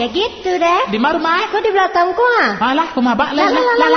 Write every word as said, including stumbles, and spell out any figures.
ya gitu deh. Di mana rumah? Kok di belakangku ah? Alah, rumah bak lah. Lah, lah, lah, lah.